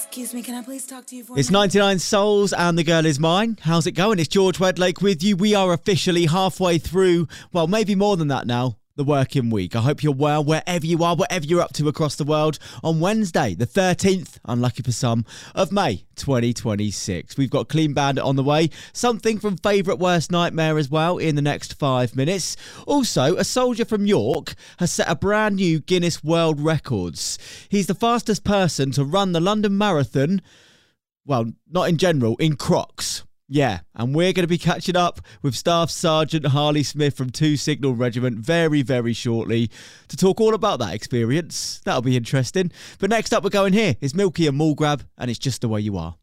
Excuse me, can I please talk to you for a It's minute? 99 Souls and The Girl Is Mine. How's it going? It's George Wedlake with you. We are officially halfway through, well, maybe more than that now, the working week. I hope you're well wherever you are, whatever you're up to across the world. On Wednesday, the 13th, unlucky for some, of May 2026. We've got Clean Bandit on the way, something from Favourite Worst Nightmare as well in the next 5 minutes. Also, a soldier from York has set a brand new Guinness World Records. He's the fastest person to run the London Marathon, well, not in general, in Crocs. Yeah, and we're going to be catching up with Staff Sergeant Harley Smith from 2 Signal Regiment very, very shortly to talk all about that experience. That'll be interesting. But next up we're going here is Milky and Mall Grab, and It's Just the Way You Are.